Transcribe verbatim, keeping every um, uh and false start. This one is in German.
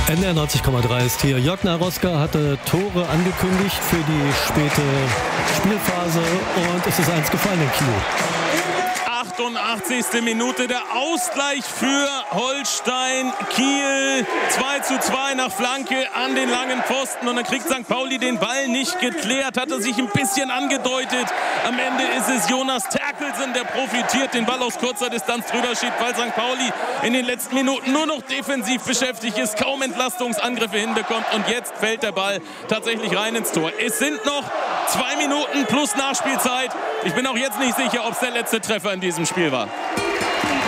N R neunzig Komma drei ist hier. Jörg Naroska hatte Tore angekündigt für die späte Spielphase und es ist eins gefallen in Kiel. achtundachtzigste Minute, der Ausgleich für Holstein Kiel. zwei zu zwei nach Flanke an den langen Pfosten und dann kriegt Sankt Pauli den Ball nicht geklärt, hatte sich ein bisschen angedeutet. Am Ende ist es Jonas Terkelsen, der profitiert, den Ball aus kurzer Distanz drüber schiebt, weil Sankt Pauli in den letzten Minuten nur noch defensiv beschäftigt ist, kaum Entlastungsangriffe hinbekommt und jetzt fällt der Ball tatsächlich rein ins Tor. Es sind noch zwei Minuten plus Nachspielzeit. Ich bin auch jetzt nicht sicher, ob es der letzte Treffer in diesem Spiel war.